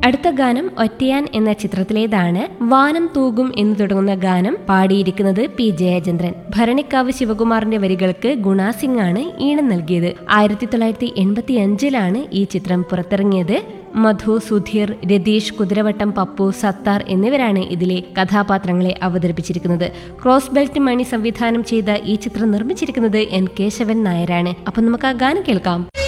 അടുത്ത ഗാനം ഒറ്റയാൻ എന്ന ചിത്രത്തിലേതാണ്. വാനം തൂകും എന്ന് തുടങ്ങുന്ന ഗാനം പാടിയിരിക്കുന്നത് പി ജയചന്ദ്രൻ. ഭരണിക്കാവ് ശിവകുമാറിന്റെ വരികൾക്ക് ഗുണ സിംഗ് ആണ് ഈണം നൽകിയത്. 1985 ഈ ചിത്രം പുറത്തിറങ്ങിയത്. മധു, സുധീർ, രതീഷ്, കുതിരവട്ടം പപ്പു, സത്താർ എന്നിവരാണ് ഇതിലെ കഥാപാത്രങ്ങളെ അവതരിപ്പിച്ചിരിക്കുന്നത്. ക്രോസ് ബെൽറ്റ് മണി സംവിധാനം ചെയ്ത ഈ ചിത്രം നിർമ്മിച്ചിരിക്കുന്നത് എൻ കേശവൻ നായരാണ്. അപ്പൊ നമുക്ക് ആ ഗാനം കേൾക്കാം.